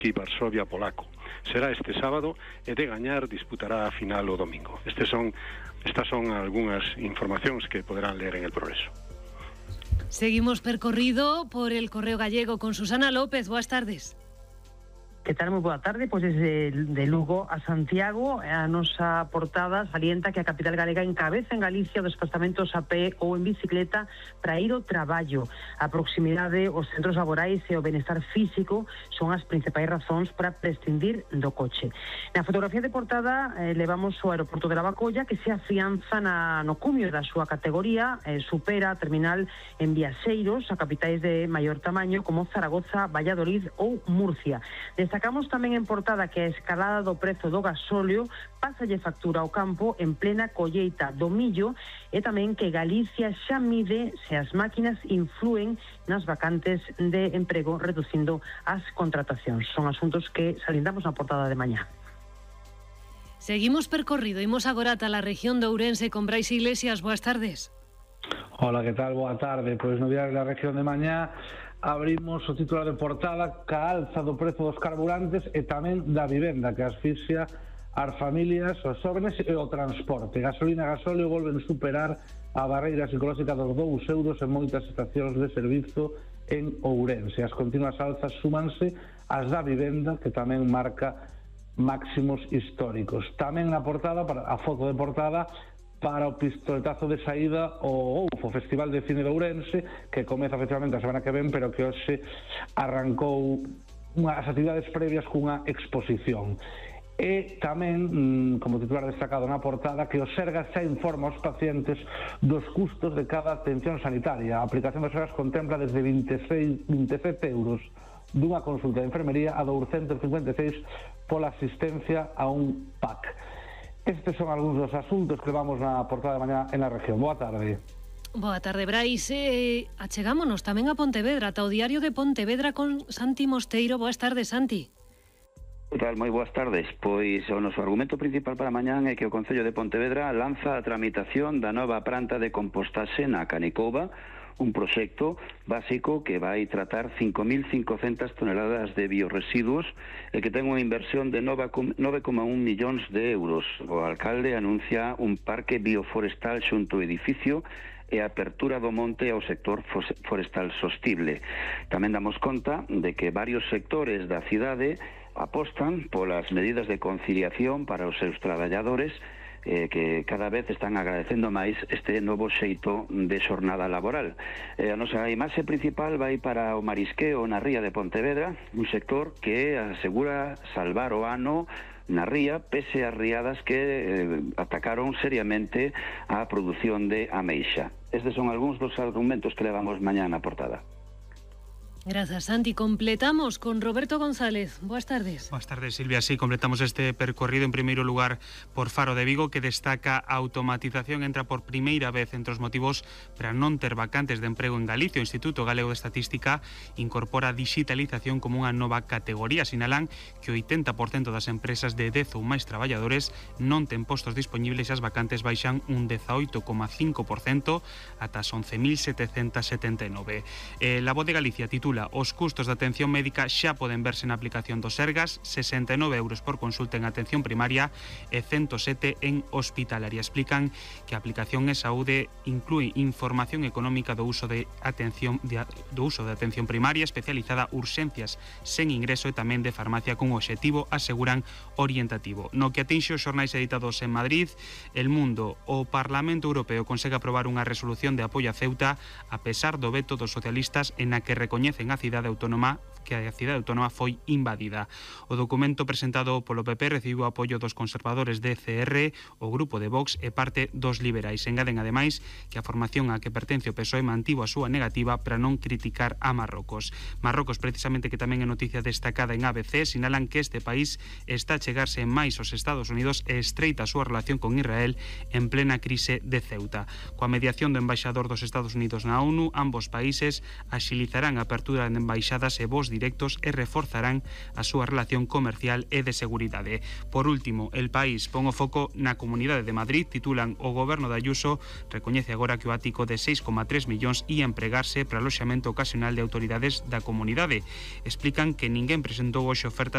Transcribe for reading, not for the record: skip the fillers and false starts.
e Varsovia polaco. Será este sábado e de gañar disputará a final o domingo. Estas son algunhas informacións que poderán ler en El Progreso. Seguimos percorrido por el Correo Gallego con Susana López. Boas tardes. Que tal? Moi boa tarde. Pois desde de Lugo a Santiago, a nosa portada salienta que a capital galega encabeza en Galicia os desplazamentos a pé ou en bicicleta para ir ao traballo. A proximidade, os centros laborais e o benestar físico son as principais razóns para prescindir do coche. Na fotografía de portada levamos o aeroporto de Lavacolla, que se afianza no cumio da súa categoría, supera a terminal en viaxeiros a capitais de maior tamaño como Zaragoza, Valladolid ou Murcia. Destacamos tamén en portada que a escalada do prezo do gasóleo pásalle factura ao campo en plena colleita do millo e tamén que Galicia xa mide se as máquinas influen nas vacantes de emprego reducindo as contratacións. Son asuntos que salientamos na portada de mañá. Seguimos percorrido, imos agora ata a región de Ourense con Brais Iglesias. Boas tardes. Hola, que tal? Boa tarde. Pois no diario da región de mañá abrimos o titular de portada ca alza do prezo dos carburantes e tamén da vivenda que asfixia as familias, os jóvenes e o transporte. Gasolina e gasóleo volven superar a barreira psicolóxica dos 2 euros en moitas estacións de servizo en Ourense. As continuas alzas súmanse ás da vivenda, que tamén marca máximos históricos. Tamén na portada, a foto de portada, para o pistoletazo de saída o OUF, o Festival de Cine de Ourense, que comeza efectivamente a semana que ven, pero que hoxe arrancou as actividades previas cunha exposición. E tamén, como titular destacado na portada, que o Sergas xa informa aos pacientes dos custos de cada atención sanitaria. A aplicación do Sergas contempla desde 27 euros dunha consulta de enfermería a 256 pola asistencia a un PAC. Estes son algúns dos asuntos que levamos na portada de mañá en la región. Boa tarde. Boa tarde, Brais. Achegámonos tamén a Pontevedra, ata o diario de Pontevedra con Santi Mosteiro. Boas tardes, Santi. Que tal? Moi boas tardes. Pois o noso argumento principal para mañán é que o Concello de Pontevedra lanza a tramitación da nova planta de compostaxe na Canicouba, un proxecto básico que vai tratar 5.500 toneladas de biorresiduos e que ten unha inversión de 9,1 millóns de euros. O alcalde anuncia un parque bioforestal xunto ao edificio e a apertura do monte ao sector forestal sostible. Tamén damos conta de que varios sectores da cidade apostan polas medidas de conciliación para os seus traballadores que cada vez están agradecendo máis este novo xeito de xornada laboral. A nosa imaxe principal vai para o marisqueo na ría de Pontevedra, un sector que asegura salvar o ano na ría, pese ás riadas que atacaron seriamente a produción de ameixa. Estes son algúns dos argumentos que levamos mañá na portada. Grazas, Santi. Completamos con Roberto González. Boas tardes. Boas tardes, Silvia. Sí, completamos este percorrido en primeiro lugar por Faro de Vigo, que destaca a automatización. Entra por primeira vez entre os motivos para non ter vacantes de emprego en Galicia. O Instituto Galego de Estatística incorpora a digitalización como unha nova categoría. Sinalan que o 80% das empresas de 10 ou máis traballadores non ten postos disponibles e as vacantes baixan un 18,5% ata as 11.779. La Voz de Galicia titula: os custos de atención médica xa poden verse na aplicación do Sergas, 69 euros por consulta en atención primaria e 107 en hospitalaria. Explican que a aplicación e saúde inclúe información económica do uso de atención primaria especializada, urxencias sen ingreso e tamén de farmacia con obxectivo, aseguran, orientativo. No que atinxe os xornais editados en Madrid, El Mundo, o Parlamento Europeo consegue aprobar unha resolución de apoio a Ceuta a pesar do veto dos socialistas en a que recoñece a cidade autónoma foi invadida. O documento presentado polo PP recibiu o apoio dos conservadores de ECR, o grupo de Vox e parte dos liberais. Engaden ademais que a formación a que pertence o PSOE mantivo a súa negativa para non criticar a Marrocos. Marrocos, precisamente, que tamén é noticia destacada en ABC, sinalan que este país está a chegarse máis aos Estados Unidos e estreita a súa relación con Israel en plena crise de Ceuta. Coa mediación do embaixador dos Estados Unidos na ONU, ambos países axilizarán a apertura de embaixadas e voos directos e reforzarán a súa relación comercial e de seguridade. Por último, El País pon o foco na Comunidade de Madrid. Titulan: o goberno de Ayuso recoñece agora que o ático de 6,3 millóns ia empregarse para aloxamento ocasional de autoridades da comunidade. Explican que ninguén presentou hoxe ofertas